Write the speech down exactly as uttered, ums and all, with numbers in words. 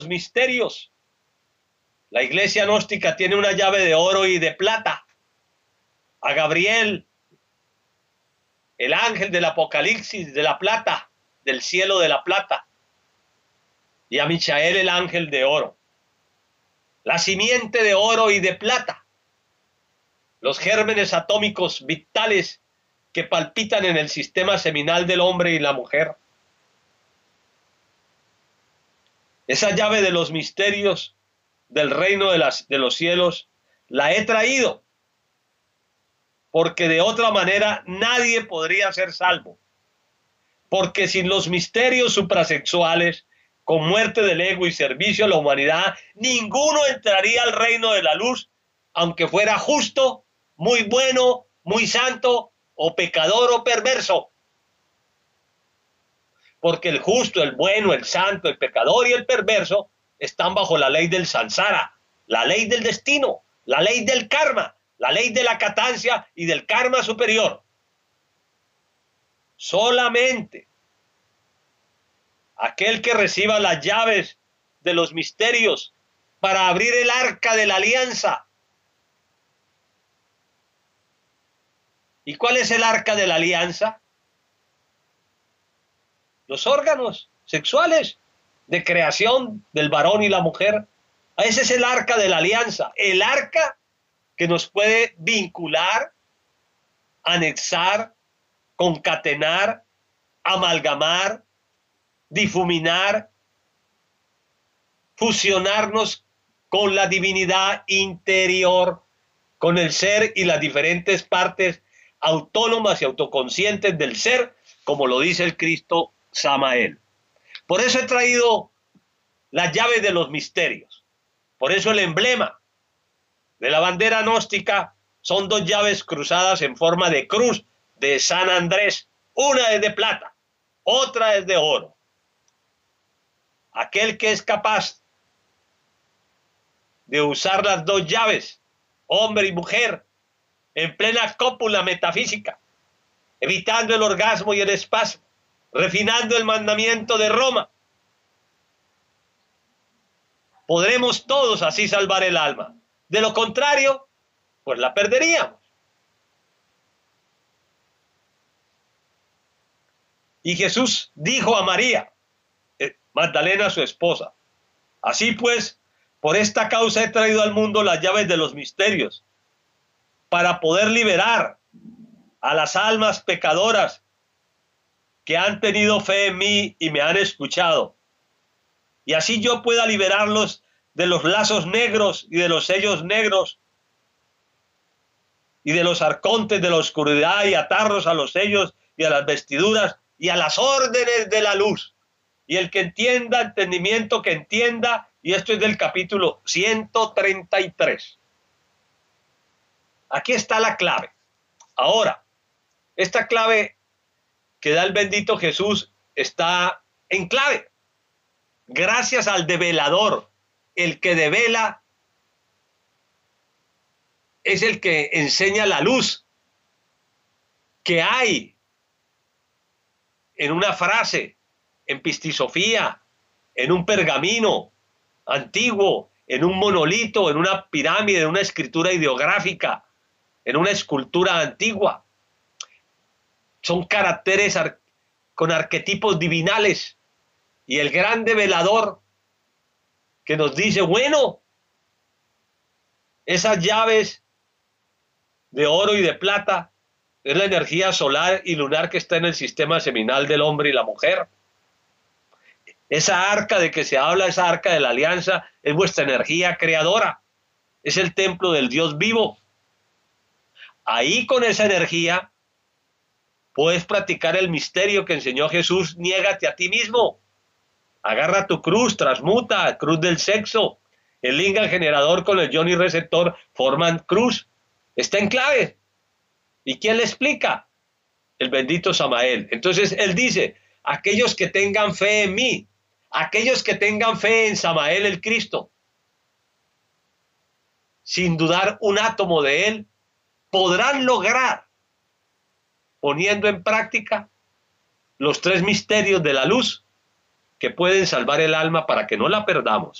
misterios. La iglesia gnóstica tiene una llave de oro y de plata. A Gabriel, el ángel del Apocalipsis, de la plata, del cielo de la plata. Y a Michael, el ángel de oro. La simiente de oro y de plata. Los gérmenes atómicos vitales que palpitan en el sistema seminal del hombre y la mujer. Esa llave de los misterios del reino de, las, de los cielos la he traído, porque de otra manera nadie podría ser salvo. Porque sin los misterios suprasexuales, con muerte del ego y servicio a la humanidad, ninguno entraría al reino de la luz, aunque fuera justo, muy bueno, muy santo, o pecador o perverso. Porque el justo, el bueno, el santo, el pecador y el perverso están bajo la ley del samsara, la ley del destino, la ley del karma, la ley de la catancia y del karma superior. Solamente aquel que reciba las llaves de los misterios para abrir el arca de la alianza. ¿Y cuál es el arca de la alianza? Los órganos sexuales de creación del varón y la mujer. Ese es el arca de la alianza, el arca que nos puede vincular, anexar, concatenar, amalgamar, difuminar, fusionarnos con la divinidad interior, con el ser y las diferentes partes autónomas y autoconscientes del ser, como lo dice el Cristo Samael. Por eso he traído las llaves de los misterios. Por eso el emblema de la bandera gnóstica son dos llaves cruzadas en forma de cruz de San Andrés. Una es de plata, otra es de oro. Aquel que es capaz de usar las dos llaves, hombre y mujer, en plena cópula metafísica, evitando el orgasmo y el espasmo, refinando el mandamiento de Roma, podremos todos así salvar el alma. De lo contrario, pues la perderíamos. Y Jesús dijo a María, eh, Magdalena su esposa, así pues, por esta causa he traído al mundo las llaves de los misterios, para poder liberar a las almas pecadoras que han tenido fe en mí y me han escuchado. Y así yo pueda liberarlos de los lazos negros y de los sellos negros y de los arcontes de la oscuridad y atarlos a los sellos y a las vestiduras y a las órdenes de la luz. Y el que entienda, entendimiento que entienda, y esto es del capítulo ciento treinta y tres. Aquí está la clave. Ahora, esta clave que da el bendito Jesús está en clave. Gracias al develador. El que devela es el que enseña la luz que hay en una frase, en pistisofía, en un pergamino antiguo, en un monolito, en una pirámide, en una escritura ideográfica, en una escultura antigua. Son caracteres ar- con arquetipos divinales. Y el gran develador que nos dice, bueno, esas llaves de oro y de plata es la energía solar y lunar que está en el sistema seminal del hombre y la mujer. Esa arca de que se habla, esa arca de la alianza, es vuestra energía creadora. Es el templo del Dios vivo. Ahí con esa energía puedes practicar el misterio que enseñó Jesús, niégate a ti mismo. Agarra tu cruz, transmuta, cruz del sexo. El lingam generador con el yoni receptor forman cruz. Está en clave. ¿Y quién le explica? El bendito Samael. Entonces él dice, aquellos que tengan fe en mí, aquellos que tengan fe en Samael el Cristo, sin dudar un átomo de él, podrán lograr, poniendo en práctica los tres misterios de la luz, que pueden salvar el alma para que no la perdamos.